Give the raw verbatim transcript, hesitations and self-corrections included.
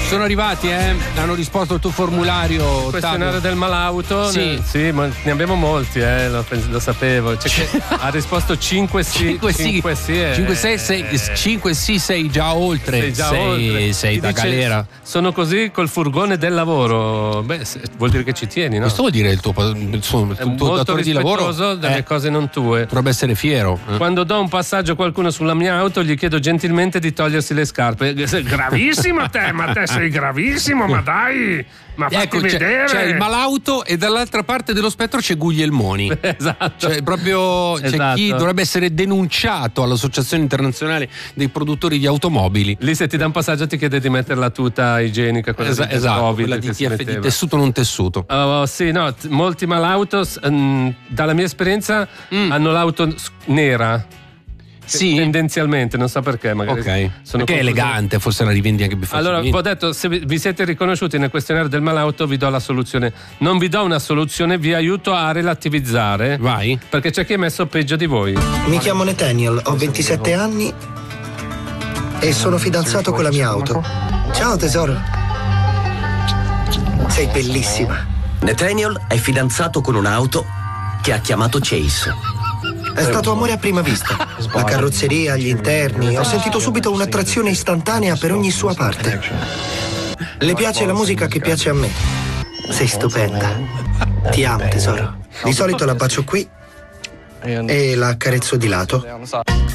Sono arrivati, eh? Hanno risposto al tuo formulario. Il questionario del malauto. Sì. Ne, sì, ma ne abbiamo molti, eh, lo, lo sapevo. C'è che ha risposto cinque sì. cinque sì. cinque sì. Eh, cinque sei, sei, cinque sì, sei già oltre. Sei già sei, oltre. sei da dice, galera. Sono così col furgone del lavoro. Beh, vuol dire che ci tieni, no? Questo vuol dire il tuo, il tuo, il tuo datore di lavoro delle eh, cose non tue. Dovrebbe essere fiero. Eh? Quando do un passaggio a qualcuno sulla mia auto, gli chiedo gentilmente di togliersi le scarpe. Gravissimo te, ma te sei gravissimo, ma dai, ma fatti ecco, vedere. C'è, c'è il malauto e dall'altra parte dello spettro c'è Guglielmoni. Esatto. Cioè, proprio c'è esatto. chi dovrebbe essere denunciato all'Associazione Internazionale dei Produttori di Automobili. Lì se ti dà un passaggio ti chiede di mettere la tuta igienica, quella Esa- di esatto, Covid, quella di che T si F, di metteva. tessuto non tessuto. Oh, sì, no, t- molti malautos, mh, dalla mia esperienza, mm. hanno l'auto s- nera. Sì, tendenzialmente, non so perché, magari. Ok, sono perché è elegante, forse la rivendi anche più Allora, facilmente. vi ho detto, se vi, vi siete riconosciuti nel questionario del malauto, vi do la soluzione. Non vi do una soluzione, vi aiuto a relativizzare. Vai. Perché c'è chi è messo peggio di voi. Mi chiamo Nathaniel, ho ventisette anni e sono fidanzato con la mia auto. Ciao tesoro. Sei bellissima. Nathaniel è fidanzato con un'auto che ha chiamato Chase. È stato amore a prima vista. La carrozzeria, gli interni, ho sentito subito un'attrazione istantanea per ogni sua parte. Le piace la musica che piace a me. Sei stupenda. Ti amo, tesoro. Di solito la bacio qui e la accarezzo di lato.